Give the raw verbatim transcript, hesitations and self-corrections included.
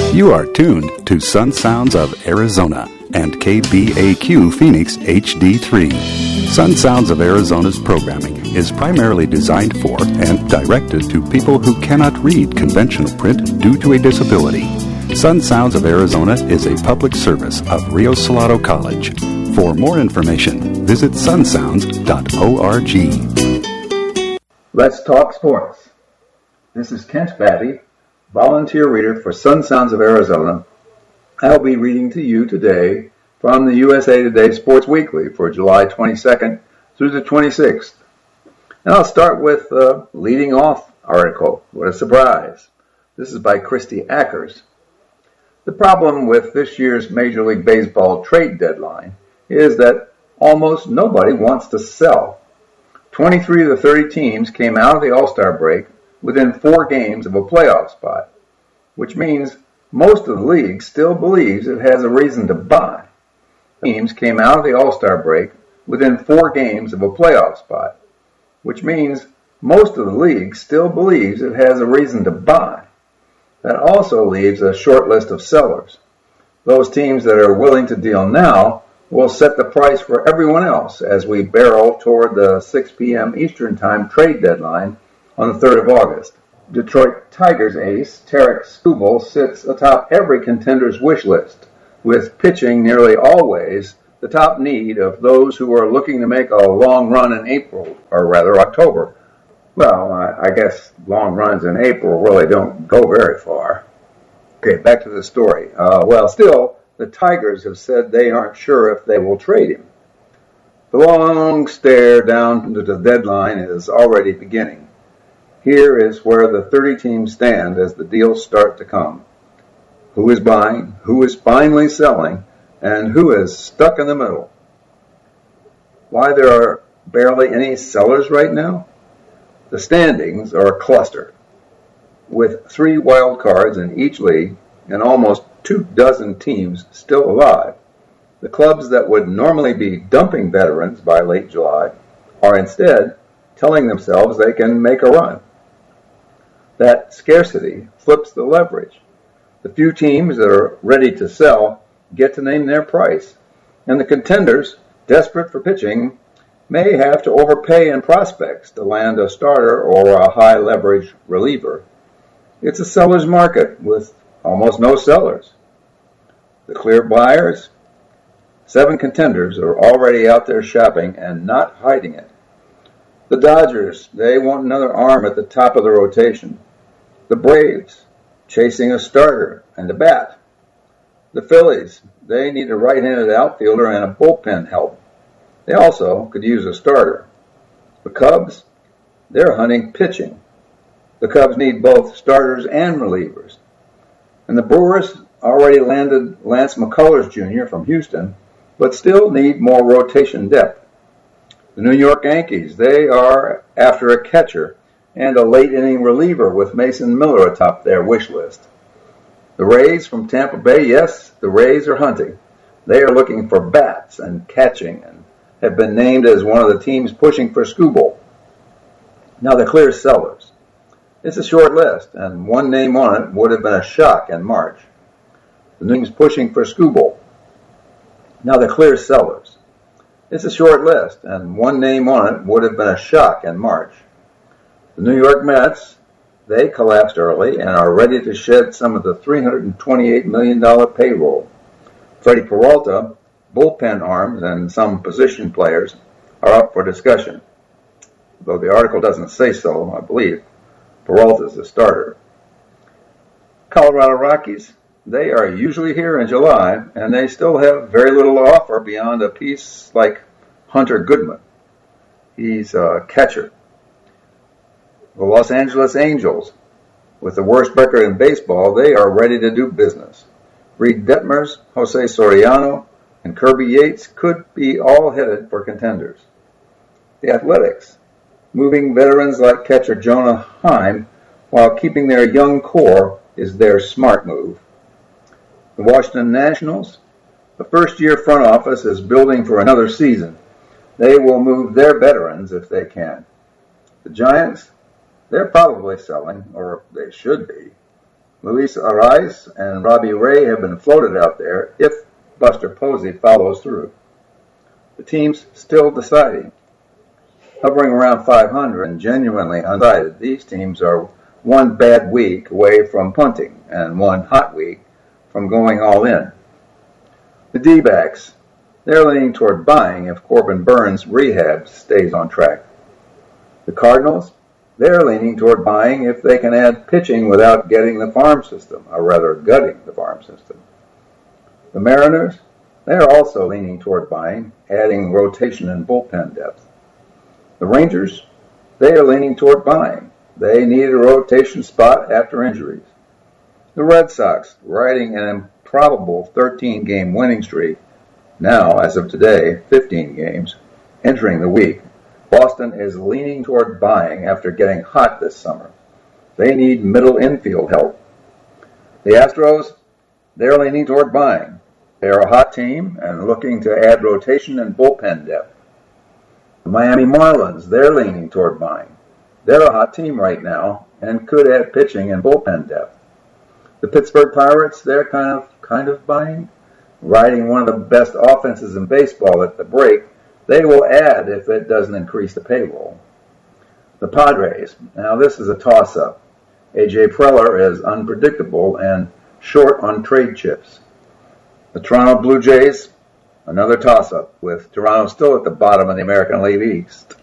You are tuned to Sun Sounds of Arizona and K B A Q Phoenix H D three. Sun Sounds of Arizona's programming is primarily designed for and directed to people who cannot read conventional print due to a disability. Sun Sounds of Arizona is a public service of Rio Salado College. For more information, visit sun sounds dot org. Let's talk sports. This is Kent Batty, volunteer reader for Sun Sounds of Arizona. I'll be reading to you today from the U S A Today Sports Weekly for July twenty-second through the twenty-sixth. And I'll start with a leading off article. What a surprise. This is by Christy Ackers. The problem with this year's Major League Baseball trade deadline is that almost nobody wants to sell. twenty-three of the thirty teams came out of the All-Star break within four games of a playoff spot, which means most of the league still believes it has a reason to buy. Teams came out of the All-Star break within four games of a playoff spot, which means most of the league still believes it has a reason to buy. That also leaves a short list of sellers. Those teams that are willing to deal now will set the price for everyone else as we barrel toward the six p.m. Eastern Time trade deadline on the third of August. Detroit Tigers ace Tarik Skubal sits atop every contender's wish list, with pitching nearly always the top need of those who are looking to make a long run in April, or rather October. Well, I, I guess long runs in April really don't go very far. Okay, back to the story. Uh, well, still, the Tigers have said they aren't sure if they will trade him. The long stare down to the deadline is already beginning. Here is where the thirty teams stand as the deals start to come. Who is buying, who is finally selling, and who is stuck in the middle? Why there are barely any sellers right now? The standings are a cluster, with three wild cards in each league and almost two dozen teams still alive. The clubs that would normally be dumping veterans by late July are instead telling themselves they can make a run. That scarcity flips the leverage. The few teams that are ready to sell get to name their price, and the contenders, desperate for pitching, may have to overpay in prospects to land a starter or a high-leverage reliever. It's a seller's market with almost no sellers. The clear buyers? Seven contenders are already out there shopping and not hiding it. The Dodgers, they want another arm at the top of the rotation. The Braves, chasing a starter and a bat. The Phillies, they need a right-handed outfielder and a bullpen help. They also could use a starter. The Cubs, they're hunting pitching. The Cubs need both starters and relievers. And the Brewers already landed Lance McCullers Junior from Houston, but still need more rotation depth. The New York Yankees, they are after a catcher and a late-inning reliever with Mason Miller atop their wish list. The Rays from Tampa Bay, yes, the Rays are hunting. They are looking for bats and catching and have been named as one of the teams pushing for Skubal. Now the clear sellers. It's a short list, and one name on it would have been a shock in March. The teams pushing for Skubal. Now the clear sellers. It's a short list, and one name on it would have been a shock in March. The New York Mets, they collapsed early and are ready to shed some of the three hundred twenty-eight million dollars payroll. Freddie Peralta, bullpen arms, and some position players are up for discussion. Though the article doesn't say so, I believe Peralta is the starter. Colorado Rockies, they are usually here in July, and they still have very little to offer beyond a piece like Hunter Goodman. He's a catcher. The Los Angeles Angels, with the worst record in baseball, they are ready to do business. Reed Detmers, Jose Soriano, and Kirby Yates could be all headed for contenders. The Athletics, moving veterans like catcher Jonah Heim while keeping their young core is their smart move. The Washington Nationals, the first-year front office is building for another season. They will move their veterans if they can. The Giants, they're probably selling, or they should be. Luis Arraez and Robbie Ray have been floated out there if Buster Posey follows through. The team's still deciding. Hovering around five hundred and genuinely undecided, these teams are one bad week away from punting and one hot week from going all in. The D-backs, they're leaning toward buying if Corbin Burns' rehab stays on track. The Cardinals, they're leaning toward buying if they can add pitching without getting the farm system, or rather gutting the farm system. The Mariners, they're also leaning toward buying, adding rotation and bullpen depth. The Rangers, they are leaning toward buying. They need a rotation spot after injuries. The Red Sox, riding an improbable thirteen-game winning streak, now, as of today, fifteen games, entering the week. Boston is leaning toward buying after getting hot this summer. They need middle infield help. The Astros, they're leaning toward buying. They're a hot team and looking to add rotation and bullpen depth. The Miami Marlins, they're leaning toward buying. They're a hot team right now and could add pitching and bullpen depth. The Pittsburgh Pirates, they're kind of kind of buying. Riding one of the best offenses in baseball at the break, they will add if it doesn't increase the payroll. The Padres, now this is a toss-up. A J Preller is unpredictable and short on trade chips. The Toronto Blue Jays, another toss-up, with Toronto still at the bottom of the American League East.